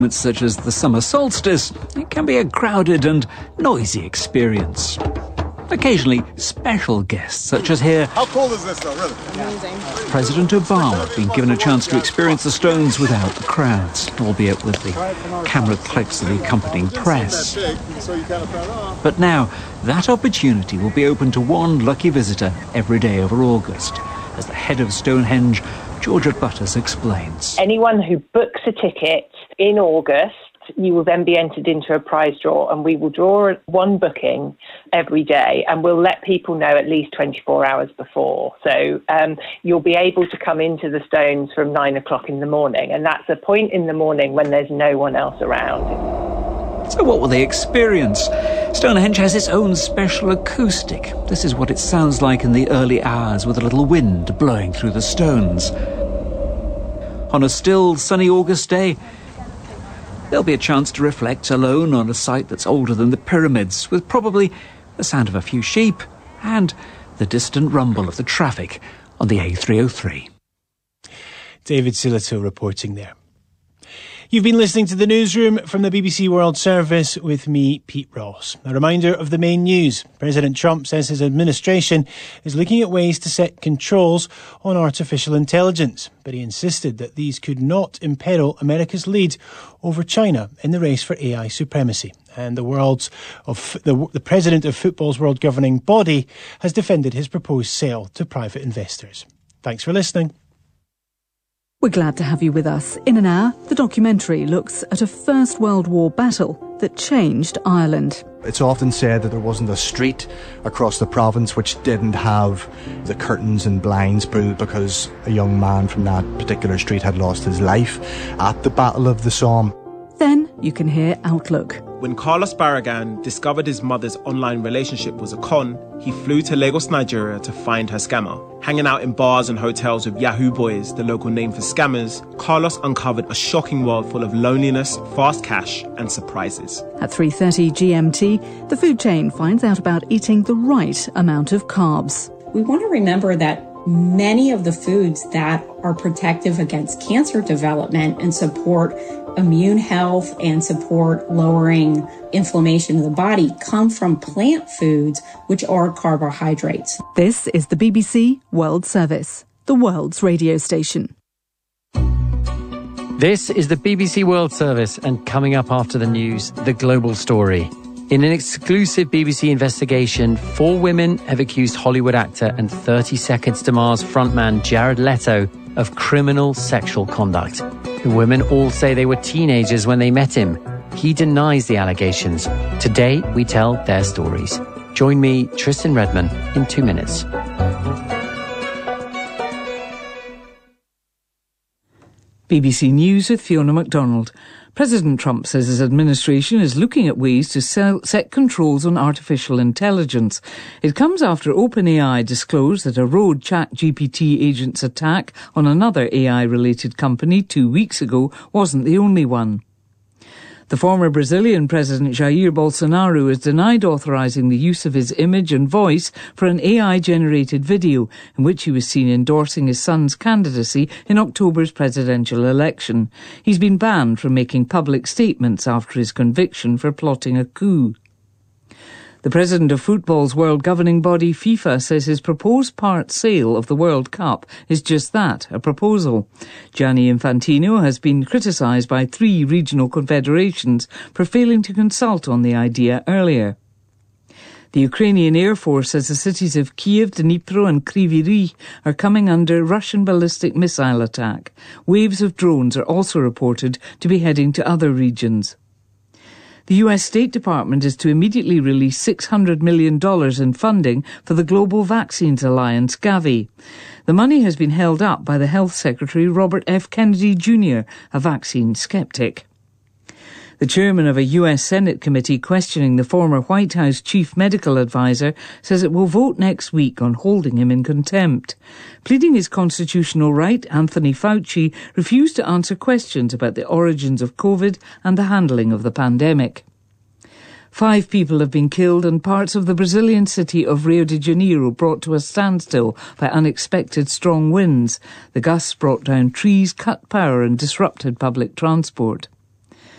Such as the summer solstice, it can be a crowded and noisy experience. Occasionally, special guests, such as here. How cool is this, though, really? Amazing. President Obama being given a chance to experience the Stones without the crowds, albeit with the camera clicks of the accompanying press. But now, that opportunity will be open to one lucky visitor every day over August, as the head of Stonehenge, Georgia Butters, explains. Anyone who books a ticket in August, you will then be entered into a prize draw, and we will draw one booking every day, and we'll let people know at least 24 hours before. So you'll be able to come into the Stones from 9 o'clock in the morning, and that's a point in the morning when there's no one else around. So what will they experience? Stonehenge has its own special acoustic. This is what it sounds like in the early hours with a little wind blowing through the stones. On a still, sunny August day, there'll be a chance to reflect alone on a site that's older than the pyramids, with probably the sound of a few sheep and the distant rumble of the traffic on the A303. David Sillito reporting there. You've been listening to The Newsroom from the BBC World Service with me, Pete Ross. A reminder of the main news. President Trump says his administration is looking at ways to set controls on artificial intelligence, but he insisted that these could not imperil America's lead over China in the race for AI supremacy. And the president of football's world governing body has defended his proposed sale to private investors. Thanks for listening. We're glad to have you with us. In an hour, the documentary looks at a First World War battle that changed Ireland. It's often said that there wasn't a street across the province which didn't have the curtains and blinds pulled because a young man from that particular street had lost his life at the Battle of the Somme. Then you can hear Outlook. When Carlos Barragan discovered his mother's online relationship was a con, he flew to Lagos, Nigeria to find her scammer. Hanging out in bars and hotels with Yahoo Boys, the local name for scammers, Carlos uncovered a shocking world full of loneliness, fast cash and surprises. At 3:30 GMT, the food chain finds out about eating the right amount of carbs. We want to remember that many of the foods that are protective against cancer development and support immune health and support lowering inflammation of the body come from plant foods, which are carbohydrates. This is the BBC World Service, the world's radio station. This is the BBC World Service, and coming up after the news, the global story. In an exclusive BBC investigation, 4 women have accused Hollywood actor and 30 Seconds to Mars frontman Jared Leto of criminal sexual conduct. The women all say they were teenagers when they met him. He denies the allegations. Today, we tell their stories. Join me, Tristan Redman, in 2 minutes. BBC News with Fiona MacDonald. President Trump says his administration is looking at ways to set controls on artificial intelligence. It comes after OpenAI disclosed that a rogue ChatGPT agent's attack on another AI-related company 2 weeks ago wasn't the only one. The former Brazilian President Jair Bolsonaro has denied authorising the use of his image and voice for an AI-generated video in which he was seen endorsing his son's candidacy in October's presidential election. He's been banned from making public statements after his conviction for plotting a coup. The president of football's world governing body, FIFA, says his proposed part sale of the World Cup is just that, a proposal. Gianni Infantino has been criticised by 3 regional confederations for failing to consult on the idea earlier. The Ukrainian Air Force says the cities of Kiev, Dnipro and Kryvyi Rih are coming under Russian ballistic missile attack. Waves of drones are also reported to be heading to other regions. The US State Department is to immediately release $600 million in funding for the Global Vaccines Alliance, Gavi. The money has been held up by the Health Secretary Robert F. Kennedy Jr., a vaccine skeptic. The chairman of a US Senate committee questioning the former White House chief medical advisor says it will vote next week on holding him in contempt. Pleading his constitutional right, Anthony Fauci refused to answer questions about the origins of COVID and the handling of the pandemic. 5 people have been killed and parts of the Brazilian city of Rio de Janeiro brought to a standstill by unexpected strong winds. The gusts brought down trees, cut power and disrupted public transport.